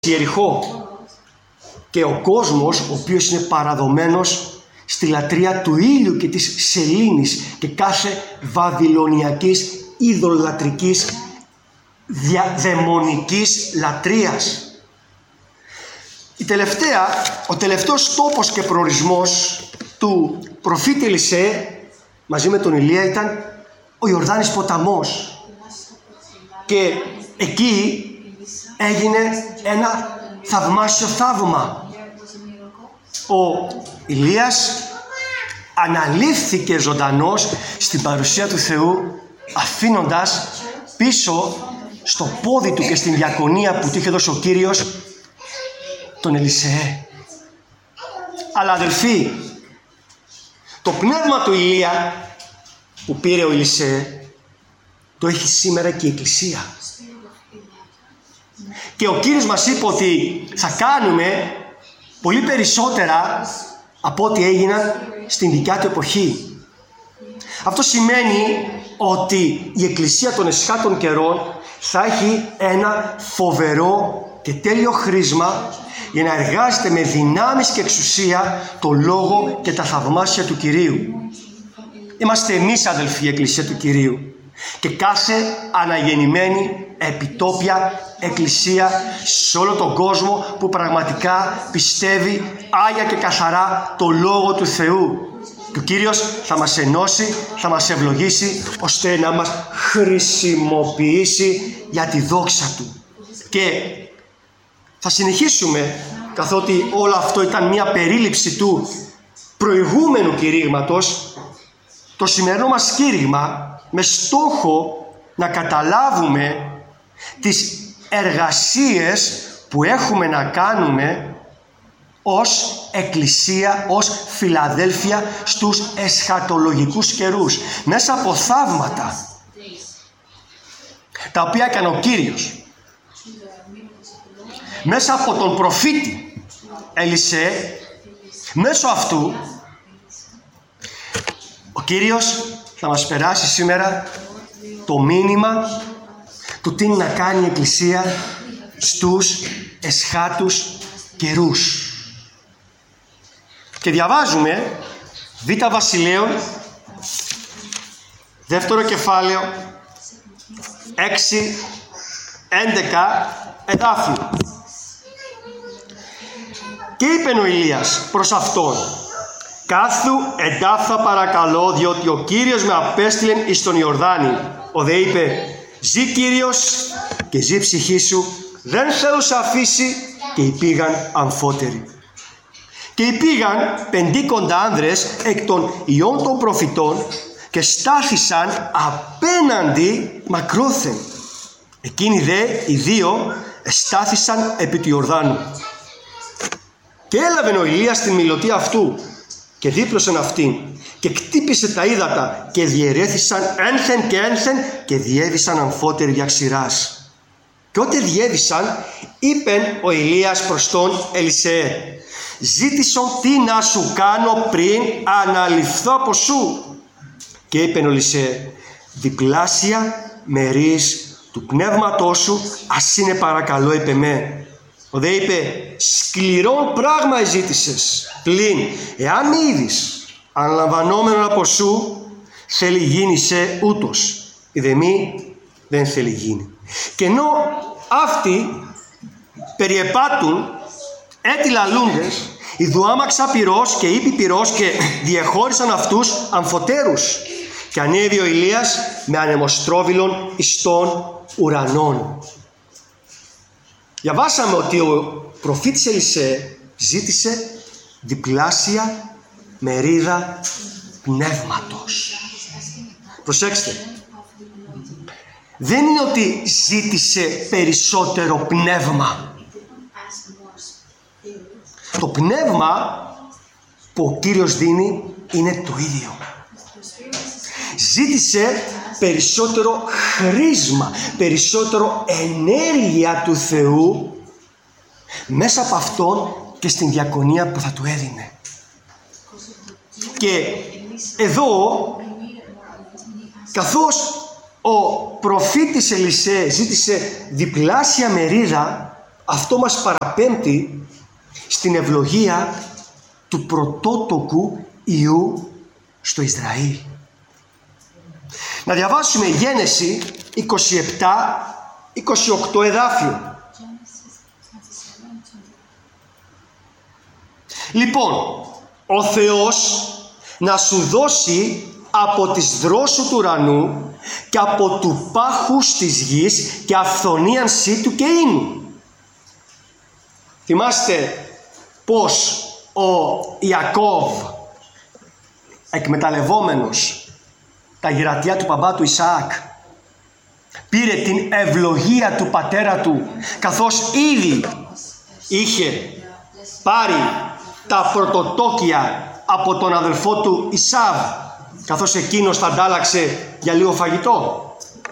Ιεριχώ. Και ο κόσμος, ο οποίος είναι παραδομένος στη λατρεία του ήλιου και της σελήνης και κάθε βαβυλωνιακής ειδωλατρικής δαιμονικής λατρείας. Ο τελευταίος τόπος και προορισμός του προφήτη Ελισέ μαζί με τον Ηλία ήταν ο Ιορδάνης ποταμός. Και εκεί έγινε ένα θαυμάσιο θαύμα. Ο Ηλίας αναλήφθηκε ζωντανός στην παρουσία του Θεού, αφήνοντας πίσω στο πόδι του και στην διακονία που του είχε δώσει ο Κύριος τον Ελισέ. Αλλά αδελφοί, το πνεύμα του Ηλία που πήρε ο Ελισέ το έχει σήμερα και η Εκκλησία. Και ο Κύριος μας είπε ότι θα κάνουμε πολύ περισσότερα από ό,τι έγιναν στην δικιά του εποχή. Αυτό σημαίνει ότι η Εκκλησία των εσχάτων καιρών θα έχει ένα φοβερό και τέλειο χρήσμα για να εργάζεται με δυνάμεις και εξουσία το Λόγο και τα θαυμάσια του Κυρίου. Είμαστε εμείς, αδελφοί, η Εκκλησία του Κυρίου και κάθε αναγεννημένη επιτόπια εκκλησία σε όλο τον κόσμο που πραγματικά πιστεύει άγια και καθαρά το Λόγο του Θεού. Και ο Κύριος θα μας ενώσει, θα μας ευλογήσει ώστε να μας χρησιμοποιήσει για τη δόξα Του. Και θα συνεχίσουμε, καθότι όλο αυτό ήταν μια περίληψη του προηγούμενου κηρύγματος, το σημερινό μας κήρυγμα με στόχο να καταλάβουμε τις εργασίες που έχουμε να κάνουμε ως Εκκλησία, ως Φιλαδέλφια στους εσχατολογικούς καιρούς, μέσα από θαύματα τα οποία έκανε ο Κύριος, μέσα από τον προφήτη Ελισέ. Μέσω αυτού ο Κύριος θα μας περάσει σήμερα το μήνυμα του τι να κάνει η Εκκλησία στους εσχάτους καιρούς. Και διαβάζουμε Β' Βασιλέων, δεύτερο κεφάλαιο, 6-11 εδάφιο. Και είπε ο Ηλίας προς αυτόν: «Κάθου εντάφθα παρακαλώ, διότι ο Κύριος με απέστειλεν εις τον Ιορδάνη». Ο δε είπε: «Ζή Κύριος και ζή ψυχή σου, δεν θέλω σε αφήσει». Και υπήγαν αμφότεροι. Και υπήγαν 50 άνδρες εκ των ιών των προφητών και στάθησαν απέναντι μακρόθεν. Εκείνοι δε οι δύο στάθησαν επί του Ιορδάνου. Και έλαβε ο Ηλίας την μιλωτή αυτού και δίπλωσεν αυτήν και κτύπησε τα ύδατα και διαιρέθησαν ένθεν και ένθεν και διέβησαν αμφότεροι δια ξηράς. Και ότε διέβησαν, είπεν ο Ηλίας προς τον Ελισέ: «Ζήτησον τι να σου κάνω πριν αναλυφθώ από σου». Και είπεν ο Ελισέ: «Διπλάσια μερίς του πνεύματός σου ας είναι παρακαλώ επ' εμέ». Ο δε είπε: «Σκληρό πράγμα ζήτησες, πλην εάν μη είδεις αναλαμβανόμενον από σου, θέλει γίνει σε ούτως, είδε μη δεν θέλει γίνει». Και ενώ αυτοί περιεπάτουν έτι λαλούντες, ιδουάμαξα πυρός και ήπη πυρός και διεχώρισαν αυτούς αμφωτέρους. Και ανέβη ο Ηλίας με ανεμοστρόβιλον εις των ουρανών. Διαβάσαμε ότι ο προφήτης Ελισέ ζήτησε διπλάσια μερίδα πνεύματος. Προσέξτε, δεν είναι ότι ζήτησε περισσότερο πνεύμα. Το πνεύμα που ο Κύριος δίνει είναι το ίδιο. Ζήτησε περισσότερο χρήσμα, περισσότερο ενέργεια του Θεού μέσα από Αυτόν και στην διακονία που θα του έδινε. Και εδώ, καθώς ο προφήτης Ελισέ ζήτησε διπλάσια μερίδα αυτό μας παραπέμπει στην ευλογία του πρωτότοκου Υιού στο Ισραήλ. Να διαβάσουμε Γένεση 27-28 εδάφιο. Λοιπόν, ο Θεός να σου δώσει από τις δρόσου του ουρανού και από του πάχους της γης και αυθονίαν του και ίνου. Θυμάστε πως ο Ιακώβ, εκμεταλλευόμενος τα γυρατιά του μπαμπά του Ισαάκ, πήρε την ευλογία του πατέρα του, καθώς ήδη είχε πάρει τα πρωτοτόκια από τον αδελφό του Ισάβ, καθώς εκείνος τα αντάλλαξε για λίγο φαγητό.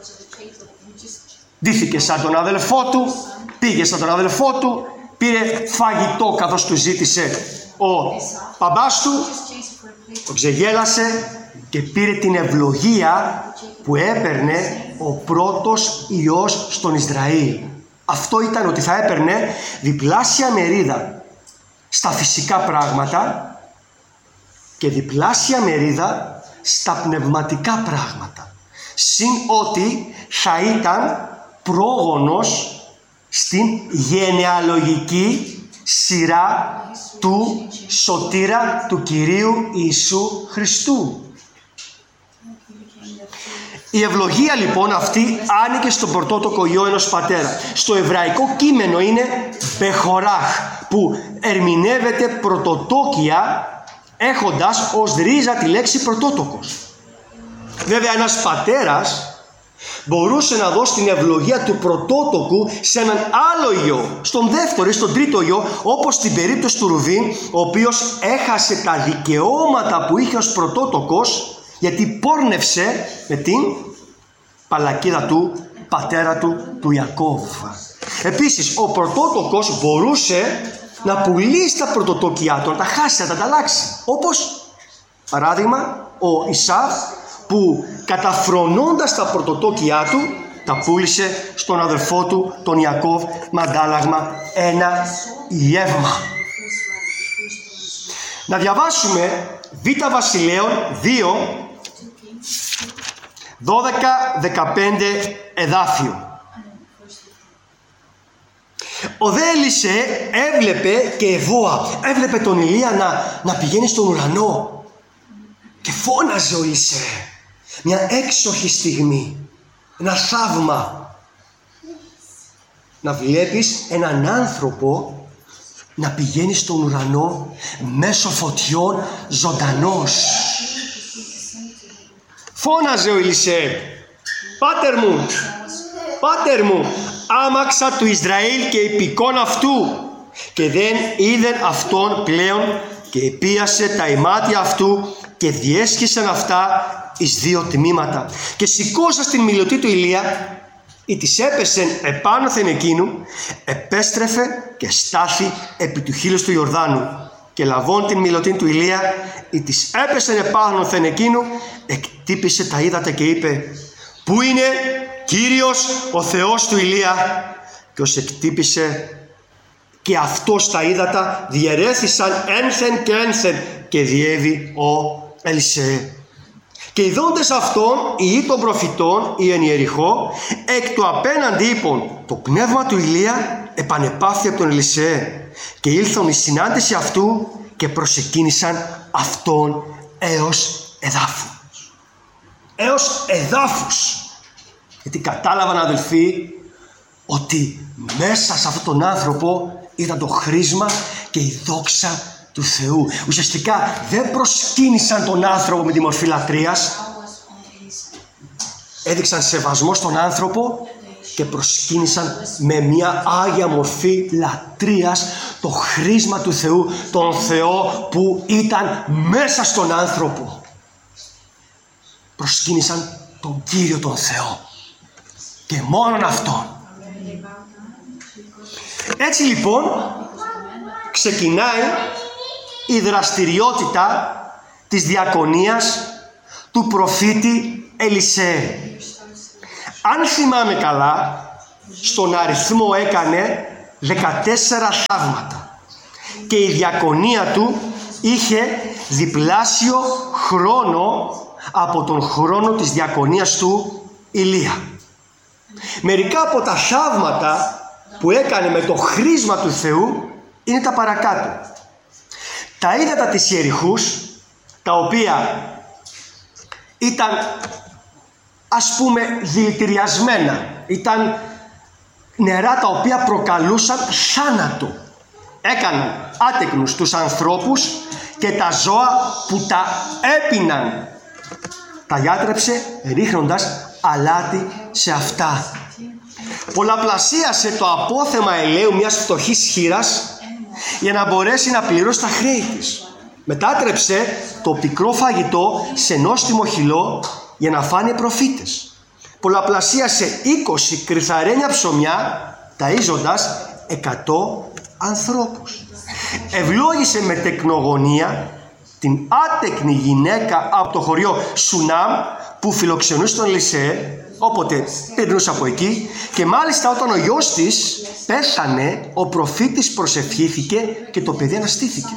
Ντύθηκε σαν τον αδελφό του, πήγε σαν τον αδελφό του, πήρε φαγητό καθώς του ζήτησε ο μπαμπάς του, το ξεγέλασε και πήρε την ευλογία που έπαιρνε ο πρώτος Υιός στον Ισραήλ. Αυτό ήταν ότι θα έπαιρνε διπλάσια μερίδα στα φυσικά πράγματα και διπλάσια μερίδα στα πνευματικά πράγματα. Συν ότι θα ήταν πρόγονος στην γενεαλογική σειρά του σωτήρα του Κυρίου Ιησού Χριστού. Η ευλογία λοιπόν αυτή άνοιγε στον πρωτότοκο Υιό ενός πατέρα. Στο εβραϊκό κείμενο είναι μπεχοράχ, που ερμηνεύεται πρωτοτόκια έχοντας ως ρίζα τη λέξη πρωτότοκος. Βέβαια ένας πατέρας μπορούσε να δώσει την ευλογία του πρωτότοκου σε έναν άλλο Υιό, στον δεύτερο ή στον τρίτο Υιό, όπως στην περίπτωση του Ρουβήν, ο οποίος έχασε τα δικαιώματα που είχε ως πρωτότοκος, γιατί πόρνευσε με την παλακίδα του πατέρα του Ιακώβ. Επίσης, ο πρωτότοκος μπορούσε να πουλήσει τα πρωτοτόκια του, να τα χάσει, να τα ανταλλάξει. Όπως, παράδειγμα, ο Ισάβ, που καταφρονώντας τα πρωτοτόκια του, τα πούλησε στον αδελφό του, τον Ιακώβ, με αντάλλαγμα ένα ιεύμα. Να διαβάσουμε Β' Βασιλέων 2, 12-15 εδάφιο. Ο δε Ελισέ έβλεπε και Εβώα, έβλεπε τον Ηλία να πηγαίνει στον ουρανό και φώναζε ο Ελισέ. Μια έξοχη στιγμή, ένα θαύμα. Να βλέπεις έναν άνθρωπο να πηγαίνει στον ουρανό μέσω φωτιών ζωντανός. Φώναζε ο Ελισέ, Πάτερ μου, άμαξα του Ισραήλ και υπηκόν αυτού, και δεν είδεν αυτόν πλέον, και επίασε τα ημάτια αυτού και διέσχισαν αυτά εις δύο τμήματα. Και σηκώσα στην μιλωτή του Ηλία, ή της έπεσεν επάνωθεν εκείνου, επέστρεφε και στάθη επί του χείλους του Ιορδάνου. Και λαβών την μιλωτή του Ηλία, ή της έπεσεν επάνωθεν εκείνου, εκτύπησε τα ύδατα και είπε, «Πού είναι Κύριος ο Θεός του Ηλία?» Και ως εκτύπησε και αυτός τα ύδατα, διαιρέθησαν ένθεν και ένθεν, και διέβη ο Ελισέ. Και ειδώντες αυτόν, οι ή των προφητών, οι εν Ιεριχώ, εκ του απέναντι είπων, το πνεύμα του Ηλία επανεπάφθη από τον Ελισέ, και ήλθον η συνάντηση αυτού και προσεκίνησαν αυτόν έως εδάφους. Έως εδάφους. Γιατί κατάλαβαν, αδελφοί, ότι μέσα σε αυτόν τον άνθρωπο ήταν το χρήσμα και η δόξα του Θεού. Ουσιαστικά δεν προσκύνησαν τον άνθρωπο με τη μορφή λατρείας. Έδειξαν σεβασμό στον άνθρωπο και προσκύνησαν με μια άγια μορφή λατρείας το χρήσμα του Θεού, τον Θεό που ήταν μέσα στον άνθρωπο. Προσκύνησαν τον Κύριο τον Θεό και μόνον Αυτόν. Έτσι λοιπόν ξεκινάει η δραστηριότητα της διακονίας του προφήτη Ελισέ. Αν θυμάμαι καλά, στον αριθμό έκανε 14 θαύματα. Και η διακονία του είχε διπλάσιο χρόνο από τον χρόνο της διακονίας του Ηλία. Μερικά από τα θαύματα που έκανε με το χρήσμα του Θεού είναι τα παρακάτω. Τα ύδατα της Ιεριχούς, τα οποία ήταν ας πούμε δηλητηριασμένα, ήταν νερά τα οποία προκαλούσαν θάνατο, έκαναν άτεκνους τους ανθρώπους και τα ζώα που τα έπιναν. Τα γιάτρεψε ρίχνοντας αλάτι σε αυτά. Πολλαπλασίασε το απόθεμα ελαίου μιας φτωχής χήρας για να μπορέσει να πληρώσει τα χρέη της. Μετάτρεψε το πικρό φαγητό σε νόστιμο χυλό για να φάνε προφήτες. Πολλαπλασίασε 20 κρυθαρένια ψωμιά ταΐζοντας 100 ανθρώπους. Ευλόγησε με τεκνογωνία την άτεκνη γυναίκα από το χωριό Σουνάμ που φιλοξενούσε τον Ελισέ, όποτε περνούσε από εκεί, και μάλιστα όταν ο γιος της πέθανε, ο προφήτης προσευχήθηκε και το παιδί αναστήθηκε.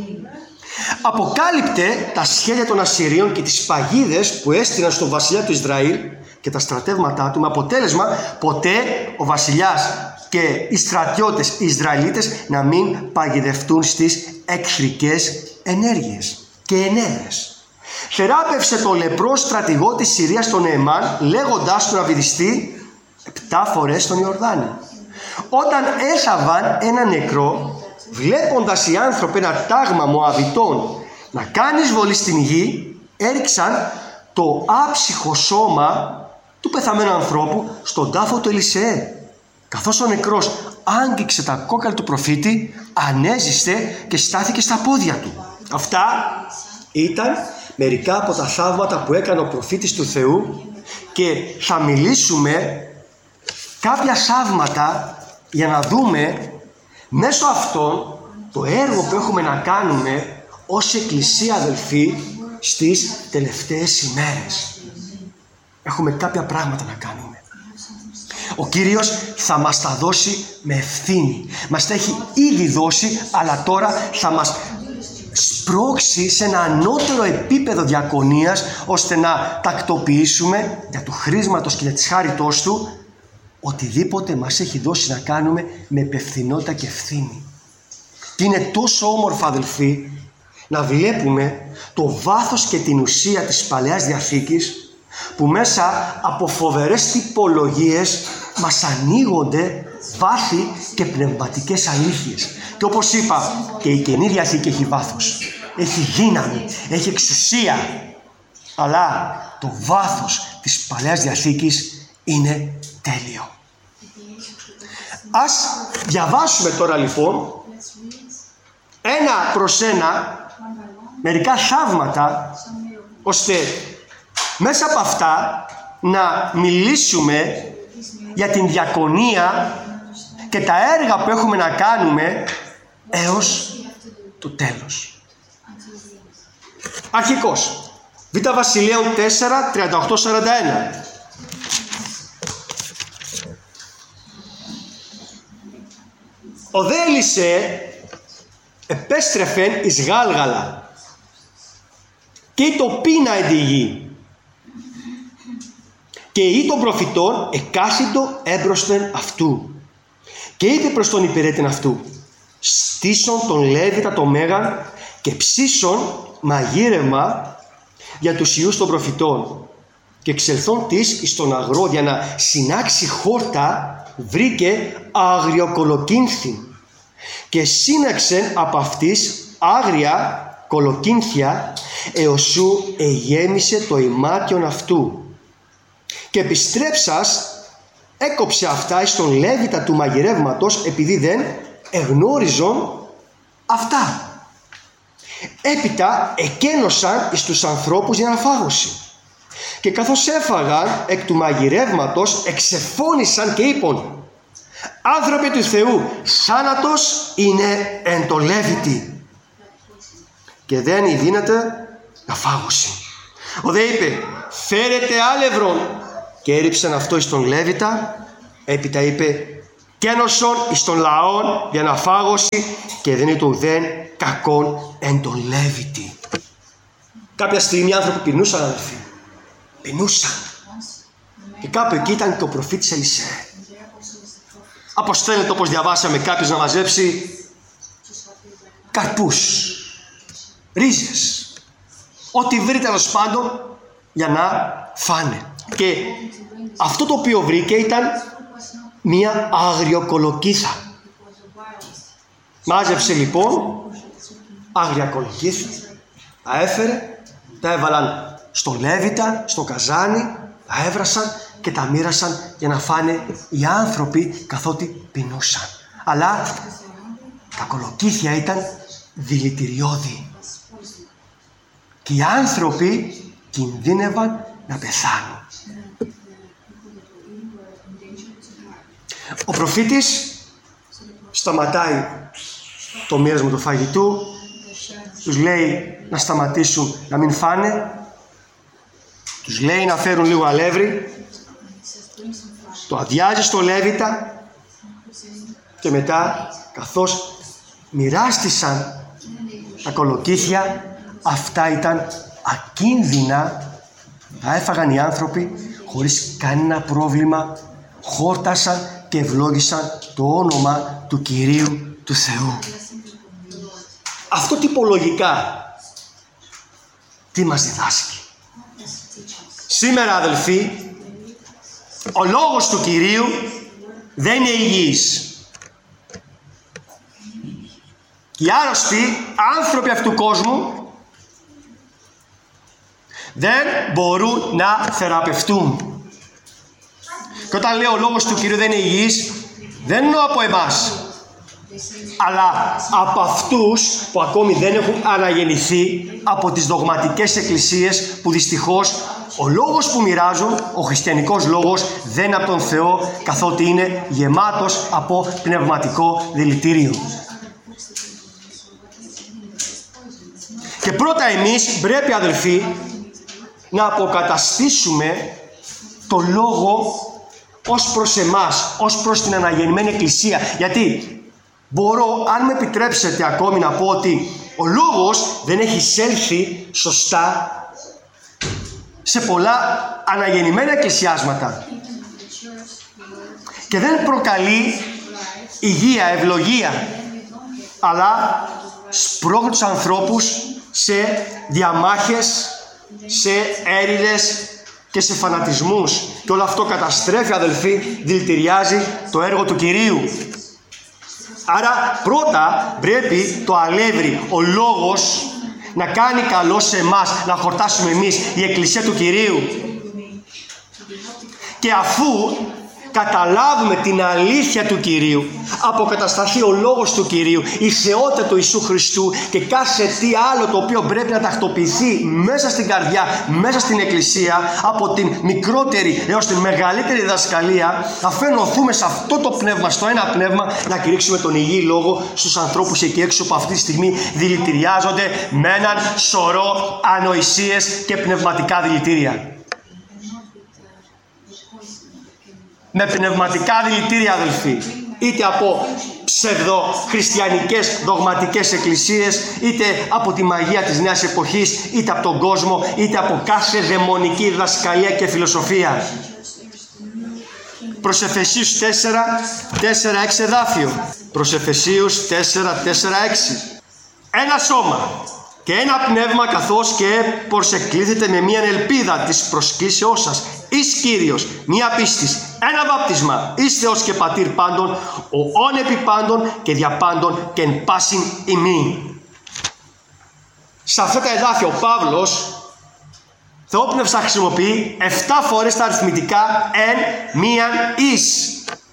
Αποκάλυπτε τα σχέδια των Ασσυρίων και τις παγίδες που έστειλαν στον βασιλιά του Ισραήλ και τα στρατεύματά του, με αποτέλεσμα ποτέ ο βασιλιάς και οι στρατιώτες οι Ισραηλίτες να μην παγιδευτούν στις εχθρικές ενέργειες και ενέδρες. Θεράπευσε το λεπρό στρατηγό της Συρίας τον Νεεμάν, λέγοντάς του να βυθιστεί 7 φορές στον Ιορδάνη. Όταν έθαβαν ένα νεκρό, βλέποντας οι άνθρωποι ένα τάγμα Μωαβιτών να κάνει εισβολή στην γη, έριξαν το άψυχο σώμα του πεθαμένου ανθρώπου στον τάφο του Ελισεέ. Καθώς ο νεκρός άγγιξε τα κόκαλα του προφήτη, ανέζησε και στάθηκε στα πόδια του. Αυτά ήταν μερικά από τα θαύματα που έκανε ο προφήτης του Θεού και θα μιλήσουμε κάποια θαύματα για να δούμε μέσω αυτών το έργο που έχουμε να κάνουμε ως Εκκλησία, αδελφοί, στις τελευταίες ημέρες. Έχουμε κάποια πράγματα να κάνουμε. Ο Κύριος θα μας τα δώσει με ευθύνη. Μας τα έχει ήδη δώσει, αλλά τώρα θα μας σπρώξει σε ένα ανώτερο επίπεδο διακονίας, ώστε να τακτοποιήσουμε για του χρήσματος και για της χάριτός του οτιδήποτε μας έχει δώσει να κάνουμε με υπευθυνότητα και ευθύνη. Και είναι τόσο όμορφα, αδελφοί, να βλέπουμε το βάθος και την ουσία της Παλαιάς Διαθήκης, που μέσα από φοβερές τυπολογίες μας ανοίγονται βάθη και πνευματικές αλήθειες. Και όπως είπα, και η Καινή Διαθήκη έχει βάθος, έχει δύναμη, έχει εξουσία, αλλά το βάθος της Παλαιάς Διαθήκης είναι τέλειο. Ας διαβάσουμε τώρα λοιπόν ένα προς ένα μερικά θαύματα, ώστε μέσα από αυτά να μιλήσουμε για την διακονία και τα έργα που έχουμε να κάνουμε έως το τέλος. Αρχικός, Β' Βασιλείων 4, 38-41. Ο δε Ελισέ επέστρεφεν εις Γάλγαλα και η τοπίνα εν τη γη και η των προφητών εκάθιτο έμπροσθεν αυτού και είπε προς τον υπηρέτην αυτού: στήσον τον Λέβητα το Μέγαν και ψήσον μαγείρευμα για τους ιούς των προφητών, και εξελθόν της εις τον αγρό για να συνάξει χόρτα, βρήκε αγριοκολοκύνθη και σύναξεν από αυτής άγρια κολοκύνθια έως σου εγέμισε το ημάτιον αυτού, και επιστρέψας έκοψε αυτά εις τον Λέβητα του μαγειρεύματος, επειδή δεν εγνώριζον αυτά. Έπειτα εκένωσαν εις τους ανθρώπους για να φάγωση, και καθώς έφαγαν εκ του μαγειρεύματος εξεφώνησαν και είπον: άνθρωποι του Θεού, θάνατος είναι εν το Λέβητη, και δεν ειδύνεται να φάγωση. Ο δε είπε: φέρετε άλευρον, και έριψαν αυτό εις τον Λέβητα. Έπειτα είπε: κένωσον εις των λαών για να φάγωση και δεν είναι το ουδέν κακόν εν τον Λέβητη. Κάποια στιγμή οι άνθρωποι πεινούσαν, αδελφοί. Πεινούσαν. Και κάπου εκεί ήταν και ο προφήτης Ελισέ. Αποστέλλεται, όπως διαβάσαμε, κάποιος να μαζέψει καρπούς, ρίζες, ό,τι βρει τέλος πάντων για να φάνε. Και αυτό το οποίο βρήκε ήταν μία άγριο κολοκύθα. Μάζεψε λοιπόν άγρια κολοκύθα, τα έφερε, τα έβαλαν στο Λέβητα, στο καζάνι, τα έβρασαν και τα μοίρασαν για να φάνε οι άνθρωποι καθότι πεινούσαν. Αλλά τα κολοκύθια ήταν δηλητηριώδη και οι άνθρωποι κινδύνευαν να πεθάνουν. Ο προφήτης σταματάει το μοίρασμα του φαγητού, τους λέει να σταματήσουν να μην φάνε, τους λέει να φέρουν λίγο αλεύρι, το αδειάζει στο Λέβητα και μετά, καθώς μοιράστησαν τα κολοκύθια, αυτά ήταν ακίνδυνα, τα έφαγαν οι άνθρωποι χωρίς κανένα πρόβλημα, χόρτασαν και ευλόγησαν το όνομα του Κυρίου του Θεού. Αυτό τυπολογικά τι μας διδάσκει? Σήμερα, αδελφοί, ο λόγος του Κυρίου δεν είναι υγιής. Οι άρρωστοι άνθρωποι αυτού του κόσμου δεν μπορούν να θεραπευτούν. Και όταν λέω ο λόγος του Κυρίου δεν είναι υγιής, δεν εννοώ από εμάς, αλλά από αυτούς που ακόμη δεν έχουν αναγεννηθεί από τις δογματικές εκκλησίες, που δυστυχώς ο λόγος που μοιράζουν, ο χριστιανικός λόγος, δεν είναι από τον Θεό, καθότι είναι γεμάτος από πνευματικό δηλητήριο. Και πρώτα εμείς πρέπει, αδελφοί, να αποκαταστήσουμε το λόγο ως προς εμάς, ως προς την αναγεννημένη εκκλησία. Γιατί μπορώ, αν με επιτρέψετε ακόμη, να πω ότι ο λόγος δεν έχει εισέλθει σωστά σε πολλά αναγεννημένα εκκλησιάσματα και δεν προκαλεί υγεία, ευλογία, αλλά σπρώχνει τους ανθρώπους σε διαμάχες, σε έρηδες και σε φανατισμούς. Και όλο αυτό καταστρέφει, αδελφοί, δηλητηριάζει το έργο του Κυρίου. Άρα πρώτα πρέπει το αλεύρι, ο λόγος, να κάνει καλό σε εμάς, να χορτάσουμε εμείς, η Εκκλησία του Κυρίου. Και αφού καταλάβουμε την αλήθεια του Κυρίου, αποκατασταθεί ο λόγος του Κυρίου, η θεότητα του Ιησού Χριστού και κάθε τι άλλο το οποίο πρέπει να τακτοποιηθεί μέσα στην καρδιά, μέσα στην Εκκλησία, από την μικρότερη έως την μεγαλύτερη διδασκαλία, αφού ενωθούμε σε αυτό το πνεύμα, στο ένα πνεύμα, να κηρύξουμε τον υγιή λόγο στους ανθρώπους εκεί έξω που αυτή τη στιγμή δηλητηριάζονται με έναν σωρό ανοησίες και πνευματικά δηλητήρια. Με πνευματικά δηλητήρια, αδελφοί, είτε από ψευδοχριστιανικές δογματικές εκκλησίες, είτε από τη μαγεία της νέας εποχής, είτε από τον κόσμο, είτε από κάθε δαιμονική διδασκαλία και φιλοσοφία. Προς Εφεσίους 4:4-6 εδάφιο. Προς Εφεσίους 4:4-6. Ένα σώμα και ένα πνεύμα, καθώς και προσεκλήθητε με μια ελπίδα της προσκλήσεώς σας, εις Κύριος, μια πίστης, ένα βάπτισμα, εις Θεός και Πατήρ πάντων, ο όν επί πάντων και δια πάντων και εν πάσιν ημί. Σε αυτά τα εδάφια ο Παύλος Θεόπνευσα χρησιμοποιεί 7 φορές τα αριθμητικά εν μίαν εις.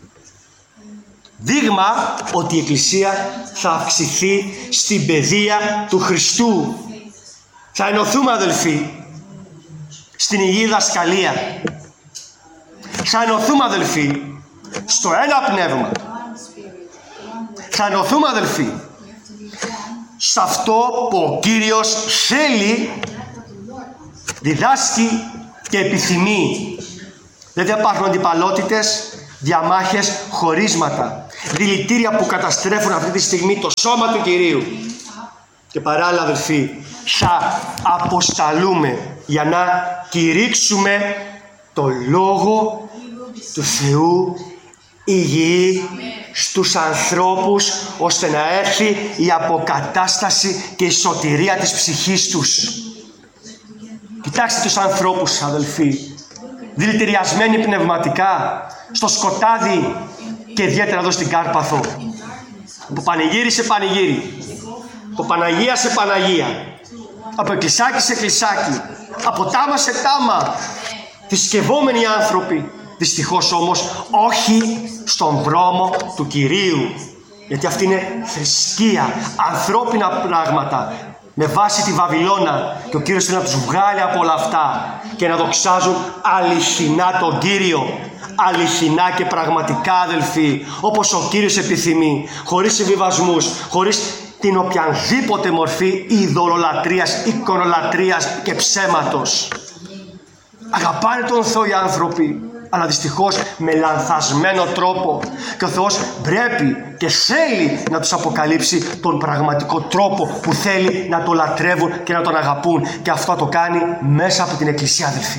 Δείγμα ότι η Εκκλησία θα αυξηθεί στην παιδεία του Χριστού. Θα ενωθούμε, αδελφοί, στην υγιή δασκαλία. Θα ενωθούμε, αδελφοί, στο ένα πνεύμα. Θα ενωθούμε, αδελφοί, σε αυτό που ο Κύριος θέλει, διδάσκει και επιθυμεί. Δεν θα υπάρχουν αντιπαλότητες, διαμάχες, χωρίσματα. δηλητήρια που καταστρέφουν αυτή τη στιγμή το σώμα του Κυρίου. Και παράλληλα, αδελφοί, θα αποσταλούμε για να κηρύξουμε το Λόγο του Θεού υγιή στους ανθρώπους, ώστε να έρθει η αποκατάσταση και η σωτηρία της ψυχής τους. Κοιτάξτε τους ανθρώπους, αδελφοί, δηλητηριασμένοι πνευματικά, στο σκοτάδι και ιδιαίτερα εδώ στην Κάρπαθο. Από πανηγύρι σε πανηγύρι, από Παναγία σε Παναγία, από εκκλησάκι σε εκκλησάκι, από τάμα σε τάμα, θρησκευόμενοι άνθρωποι. Δυστυχώς όμως όχι στον δρόμο του Κυρίου, γιατί αυτή είναι θρησκεία, ανθρώπινα πράγματα με βάση τη Βαβυλώνα, και ο Κύριος θέλει να τους βγάλει από όλα αυτά και να δοξάζουν αληθινά τον Κύριο, αληθινά και πραγματικά, αδελφοί, όπως ο Κύριος επιθυμεί, χωρίς συμβιβασμούς, χωρίς την οποιαδήποτε μορφή ειδωλολατρίας, εικονολατρίας και ψέματος. Αγαπάνε τον Θεό οι άνθρωποι, αλλά δυστυχώς με λανθασμένο τρόπο, και ο Θεός πρέπει και θέλει να τους αποκαλύψει τον πραγματικό τρόπο που θέλει να τον λατρεύουν και να τον αγαπούν, και αυτό το κάνει μέσα από την Εκκλησία, αδελφοί,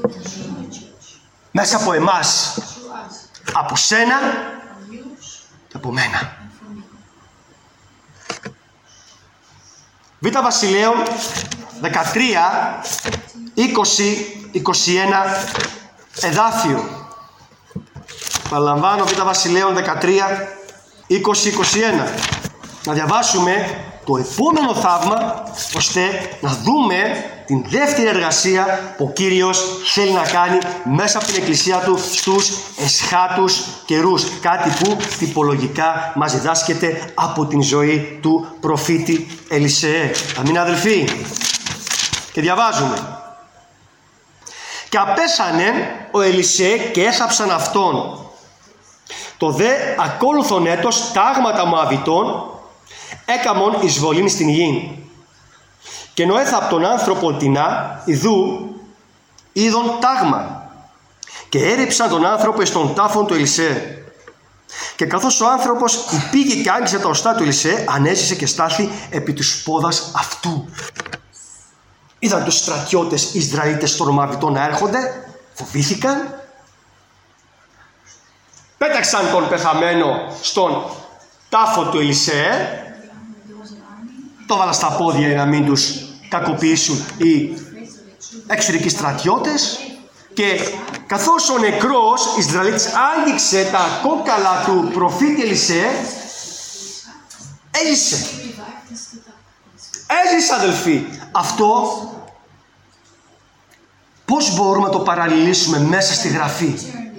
μέσα από εμάς, από σένα και από μένα. Β' Βασιλέων 13, 20, 21 εδάφιο. Παραλαμβάνω, Β' Βασιλέων 13, 20, 21. Να διαβάσουμε το επόμενο θαύμα, ώστε να δούμε την δεύτερη εργασία που ο Κύριος θέλει να κάνει μέσα από την Εκκλησία Του στους εσχάτους καιρούς. Κάτι που τυπολογικά μας διδάσκεται από την ζωή του προφήτη Ελισεέ. Αμήν, αδελφοί. Και διαβάζουμε. Και απέσανε ο Ελισεέ και έθαψαν αυτόν. Το δε ακόλουθον έτος τάγματα Μωαβιτών έκαμον εισβολήν στην γη. Και νοέθα από τον άνθρωπο τινά, ιδού, είδον τάγμα. Και έριψαν τον άνθρωπο εις τον τάφον του Ελισεέ. Και καθώς ο άνθρωπος υπήγε και άγγισε τα οστά του Ελισεέ, ανέζησε και στάθη επί τους πόδας αυτού. Είδαν τους στρατιώτες Ισραηλίτες των Μωαβιτών να έρχονται, φοβήθηκαν, πέταξαν τον πεθαμένο στον τάφο του Ελισεέ, το βάλαν στα πόδια για να μην τους κακοποιήσουν οι εξωτερικοί στρατιώτες, και καθώς ο νεκρός Ισραηλίτης άγγιξε τα κόκαλα του προφήτη Ελισεέ, έζησε. Έζησε, αδελφοί. Αυτό πώς μπορούμε να το παραλληλήσουμε μέσα στη Γραφή?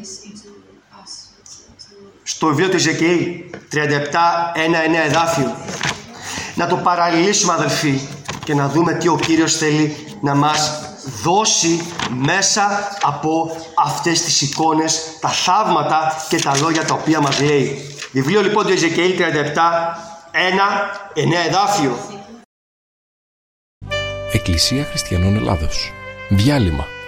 Στο βιβλίο του Εζεκιήλ 37, 1-9 εδάφιο. Να το παραλληλήσουμε, αδελφοί, και να δούμε τι ο Κύριος θέλει να μας δώσει μέσα από αυτές τις εικόνες, τα θαύματα και τα λόγια τα οποία μας λέει. Βιβλίο λοιπόν του Εζεκιήλ 37, 1-9 εδάφιο. Εκκλησία Χριστιανών Ελλάδος. Διάλειμμα.